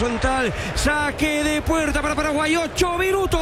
horizontal. Saque de puerta para Paraguay. 8 minutos.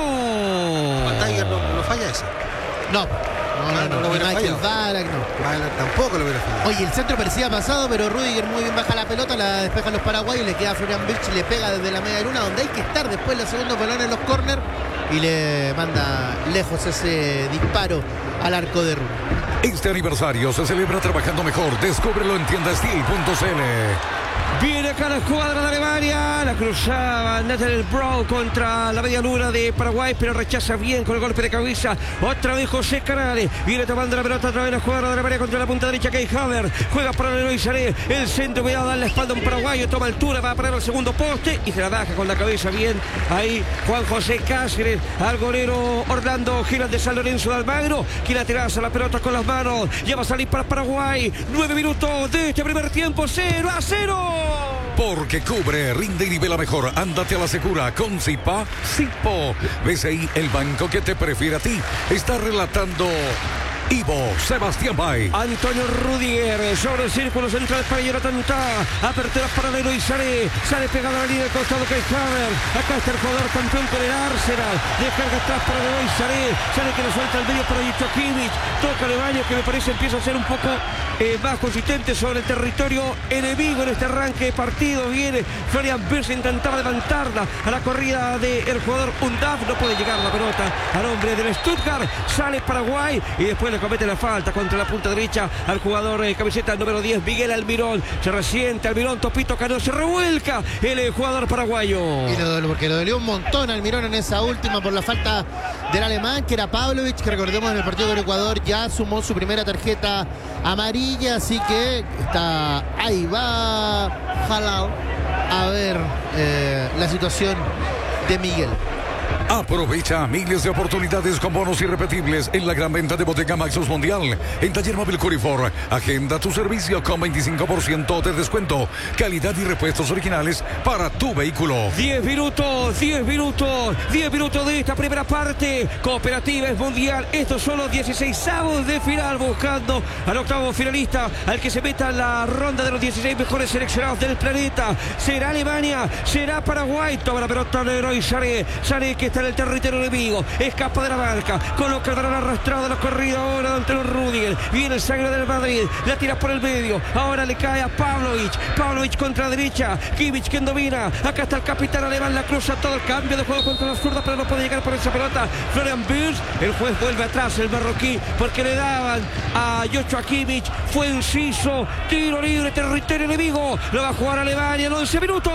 Tiger no falla esa. No lo hubiera fallado. Barak tampoco lo hubiera fallado. Oye, el centro parecía pasado, pero Rudiger muy bien baja la pelota, la despejan los paraguayos, le queda a Florian Wirtz, le pega desde la media luna, donde hay que estar después los segundos balones en los córner, y le manda lejos ese disparo al arco de Rudiger. Este aniversario se celebra trabajando mejor. Descúbrelo en tiendastil.cl. Viene acá la escuadra de Alemania. La cruzaba Nathaniel Brown contra la media luna de Paraguay, pero rechaza bien con el golpe de cabeza. Otra vez José Canales. Viene tomando la pelota otra vez la escuadra de Alemania contra la punta derecha. Kai Havertz juega para Leroy Sané. El centro, cuidado, da la espalda a un paraguayo. Toma altura, va a parar al segundo poste y se la baja con la cabeza bien. Ahí Juan José Cáceres al golero Orlando Giral de San Lorenzo de Almagro, quien atraza la pelota con las manos. Ya va a salir para Paraguay. 9 minutos de este primer tiempo. 0-0. Porque cubre, rinde y nivela mejor. Ándate a la segura con Zipa Sipo. BCI, el banco que te prefiere a ti. Está relatando Ivo Sebastián Bay. Antonio Rudiger sobre el círculo central para Jonathan Tah. Apertura para Leroy Sané. Sale pegado a la línea del costado Kai Havertz. Acá está el jugador campeón con el Arsenal. Descarga atrás para Leroy Sané. Sané que lo suelta al medio para Joshua Kimmich. Toca Alemania, que me parece empieza a ser un poco más consistente sobre el territorio enemigo en este arranque de partido. Viene Florian Wirtz, intentaba levantarla a la corrida del jugador Undav. No puede llegar la pelota al hombre del Stuttgart. Sale Paraguay y después le comete la falta contra la punta derecha al jugador camiseta número 10, Miguel Almirón. Se resiente Almirón, Topito Cano, se revuelca el jugador paraguayo. Y porque lo dolió un montón Almirón en esa última por la falta del alemán, que era Pavlovic, que recordemos en el partido con Ecuador ya sumó su primera tarjeta amarilla, así que está ahí va Halal a ver la situación de Miguel. Aprovecha miles de oportunidades con bonos irrepetibles en la gran venta de Bodega Maxus Mundial. En Taller Móvil Curifor, agenda tu servicio con 25% de descuento. Calidad y repuestos originales para tu vehículo. 10 minutos de esta primera parte. Cooperativa es mundial. Estos son los 16avos de final, buscando al octavo finalista, al que se meta en la ronda de los 16 mejores seleccionados del planeta. Será Alemania, será Paraguay. Toma la pelota de Leroy Sané. Sané, que está en el territorio enemigo, escapa de la marca, coloca el balón arrastrado a la corrida ahora ante los Rudiger. Viene el sangre del Madrid, la tira por el medio, ahora le cae a Pavlovic contra la derecha, Kimmich quien domina. Acá está el capitán alemán, la cruza todo el cambio de juego contra la zurda, pero no puede llegar por esa pelota Florian Wirtz. El juez vuelve atrás, el marroquí, porque le daban a Joshua Kimmich. Fue inciso, tiro libre, territorio enemigo, lo va a jugar Alemania en 11 minutos.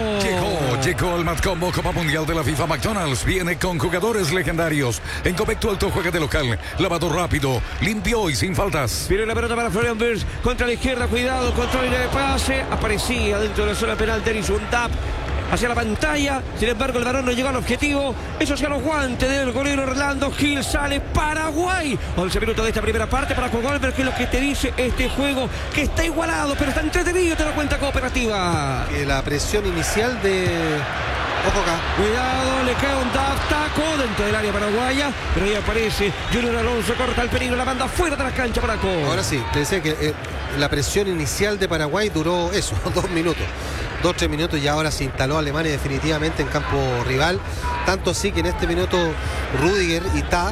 Llegó el Matcombo Copa Mundial de la FIFA. McDonald's viene con jugadores legendarios. En Covecto Alto juega de local, lavado rápido, limpio y sin faltas. Viene la pelota para Florian Wirtz contra la izquierda, cuidado, control de pase. Aparecía dentro de la zona penal Dennis Undav hacia la pantalla, sin embargo el balón no llegó al objetivo. Eso sí, a los guantes del golero Orlando Gil. Sale Paraguay. 11 minutos de esta primera parte para Goldberg, que es lo que te dice este juego, que está igualado pero está entretenido, te da cuenta Cooperativa. La presión inicial de... Ojo acá. Cuidado, le cae un taco dentro del área paraguaya, pero ahí aparece Junior Alonso, corta el peligro, la manda fuera de la cancha Paraco. Ahora sí, te decía que la presión inicial de Paraguay duró eso, 2 minutos. 2-3 minutos, y ahora se instaló Alemania definitivamente en campo rival. Tanto así que en este minuto Rudiger y Tah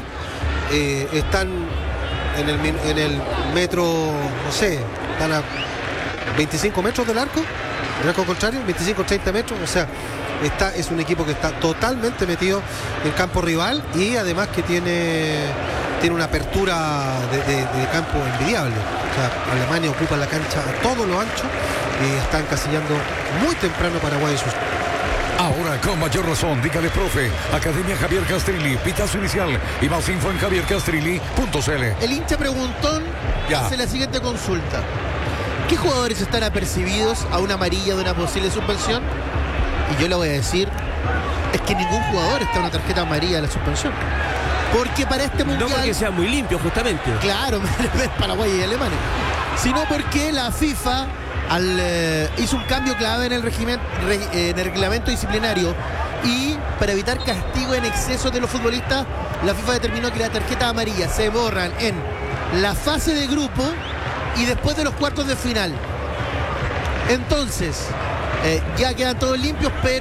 están en el metro, no sé, están a 25 metros del arco contrario, 25-30 metros, o sea, es un equipo que está totalmente metido en campo rival y además que tiene una apertura de campo envidiable. O sea, Alemania ocupa la cancha a todo lo ancho y está encasillando muy temprano Paraguay en sus... Ahora con mayor razón, dígale profe, Academia Javier Castrilli, pitazo inicial y más info en javiercastrilli.cl. El hincha preguntón hace la siguiente consulta: ¿qué jugadores están apercibidos a una amarilla de una posible suspensión? Y yo le voy a decir, es que ningún jugador está en una tarjeta amarilla de la suspensión. Porque para este mundial... No porque sea muy limpio, justamente. Claro, Paraguay y Alemania. Sino porque la FIFA hizo un cambio clave en el reglamento disciplinario, y para evitar castigo en exceso de los futbolistas, la FIFA determinó que las tarjetas amarillas se borran en la fase de grupo y después de los cuartos de final. Entonces, ya quedan todos limpios, pero